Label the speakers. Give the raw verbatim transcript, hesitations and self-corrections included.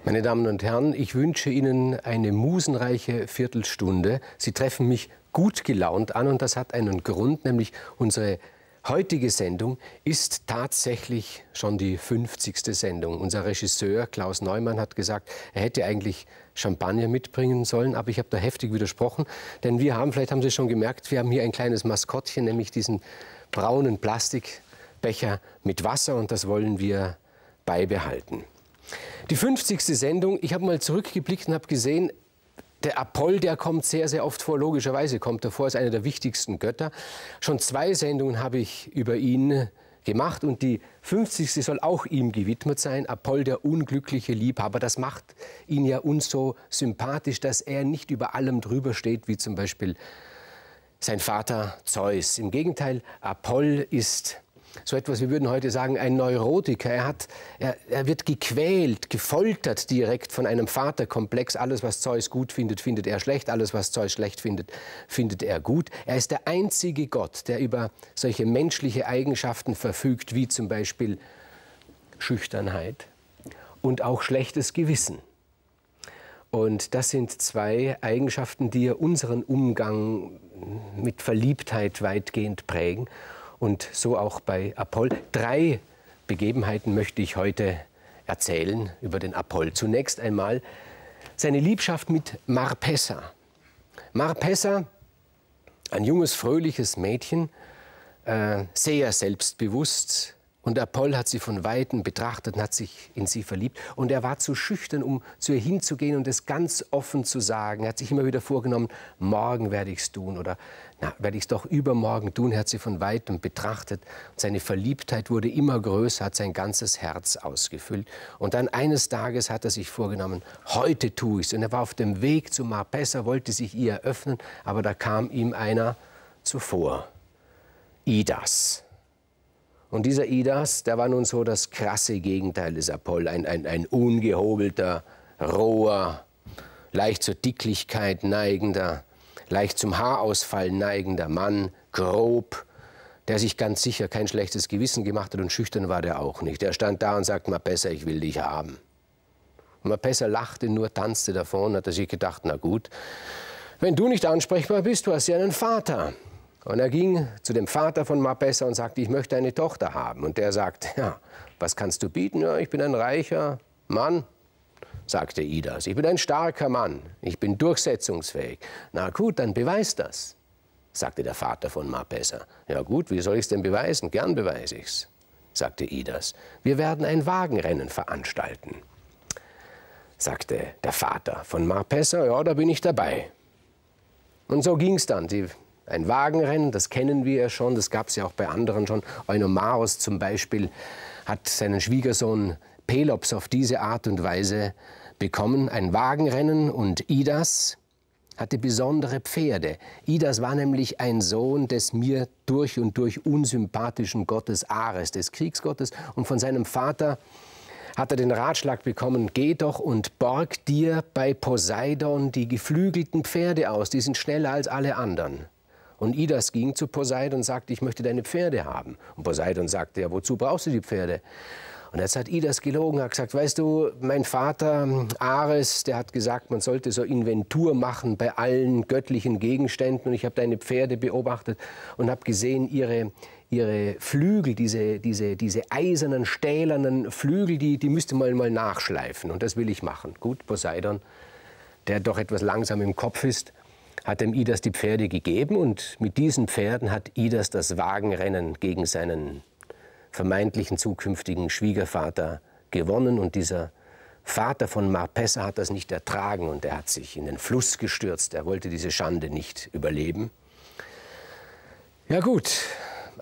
Speaker 1: Meine Damen und Herren, ich wünsche Ihnen eine musenreiche Viertelstunde. Sie treffen mich gut gelaunt an und das hat einen Grund, nämlich unsere heutige Sendung ist tatsächlich schon die fünfzigste Sendung. Unser Regisseur Klaus Neumann hat gesagt, er hätte eigentlich Champagner mitbringen sollen, aber ich habe da heftig widersprochen, denn wir haben, vielleicht haben Sie schon gemerkt, wir haben hier ein kleines Maskottchen, nämlich diesen braunen Plastikbecher mit Wasser und das wollen wir beibehalten. Die fünfzigste Sendung, ich habe mal zurückgeblickt und habe gesehen, der Apoll, der kommt sehr, sehr oft vor. Logischerweise kommt er vor, ist einer der wichtigsten Götter. Schon zwei Sendungen habe ich über ihn gemacht und die fünfzigste soll auch ihm gewidmet sein. Apoll, der unglückliche Liebhaber. Das macht ihn ja uns so sympathisch, dass er nicht über allem drüber steht, wie zum Beispiel sein Vater Zeus. Im Gegenteil, Apoll ist so etwas, wir würden heute sagen, ein Neurotiker. Er, hat, er, er wird gequält, gefoltert direkt von einem Vaterkomplex. Alles, was Zeus gut findet, findet er schlecht. Alles, was Zeus schlecht findet, findet er gut. Er ist der einzige Gott, der über solche menschliche Eigenschaften verfügt, wie zum Beispiel Schüchternheit und auch schlechtes Gewissen. Und das sind zwei Eigenschaften, die unseren Umgang mit Verliebtheit weitgehend prägen. Und so auch bei Apoll. Drei Begebenheiten möchte ich heute erzählen über den Apoll. Zunächst einmal seine Liebschaft mit Marpessa. Marpessa, ein junges, fröhliches Mädchen, äh, sehr selbstbewusst. Und Apoll hat sie von Weitem betrachtet und hat sich in sie verliebt. Und er war zu schüchtern, um zu ihr hinzugehen und es ganz offen zu sagen. Er hat sich immer wieder vorgenommen, morgen werde ich es tun oder na, werde ich es doch übermorgen tun. Er hat sie von Weitem betrachtet. Und seine Verliebtheit wurde immer größer, hat sein ganzes Herz ausgefüllt. Und dann eines Tages hat er sich vorgenommen, heute tue ich es. Und er war auf dem Weg zu Marpessa, wollte sich ihr eröffnen, aber da kam ihm einer zuvor, Idas. Und dieser Idas, der war nun so das krasse Gegenteil des Apoll, ein, ein, ein ungehobelter, roher, leicht zur Dicklichkeit neigender, leicht zum Haarausfall neigender Mann, grob, der sich ganz sicher kein schlechtes Gewissen gemacht hat und schüchtern war der auch nicht. Er stand da und sagte, Marpessa, ich will dich haben. Und Marpessa lachte nur, tanzte davon, hat er sich gedacht, na gut, wenn du nicht ansprechbar bist, du hast ja einen Vater. Und er ging zu dem Vater von Marpessa und sagte, ich möchte eine Tochter haben. Und der sagte, ja, was kannst du bieten? Ja, ich bin ein reicher Mann, sagte Idas. Ich bin ein starker Mann, ich bin durchsetzungsfähig. Na gut, dann beweis das, sagte der Vater von Marpessa. Ja gut, wie soll ich es denn beweisen? Gern beweise ich's, sagte Idas. Wir werden ein Wagenrennen veranstalten, sagte der Vater von Marpessa. Ja, da bin ich dabei. Und so ging's dann. Die Ein Wagenrennen, das kennen wir ja schon, das gab es ja auch bei anderen schon. Oinomaros zum Beispiel hat seinen Schwiegersohn Pelops auf diese Art und Weise bekommen. Ein Wagenrennen und Idas hatte besondere Pferde. Idas war nämlich ein Sohn des mir durch und durch unsympathischen Gottes Ares, des Kriegsgottes. Und von seinem Vater hat er den Ratschlag bekommen, geh doch und borg dir bei Poseidon die geflügelten Pferde aus, die sind schneller als alle anderen. Und Idas ging zu Poseidon und sagte, ich möchte deine Pferde haben. Und Poseidon sagte, ja, wozu brauchst du die Pferde? Und jetzt hat Idas gelogen, hat gesagt, weißt du, mein Vater Ares, der hat gesagt, man sollte so Inventur machen bei allen göttlichen Gegenständen. Und ich habe deine Pferde beobachtet und habe gesehen, ihre, ihre Flügel, diese, diese, diese eisernen, stählernen Flügel, die, die müsste man mal nachschleifen. Und das will ich machen. Gut, Poseidon, der doch etwas langsam im Kopf ist, hat dem Idas die Pferde gegeben und mit diesen Pferden hat Idas das Wagenrennen gegen seinen vermeintlichen zukünftigen Schwiegervater gewonnen. Und dieser Vater von Marpessa hat das nicht ertragen und er hat sich in den Fluss gestürzt. Er wollte diese Schande nicht überleben. Ja gut,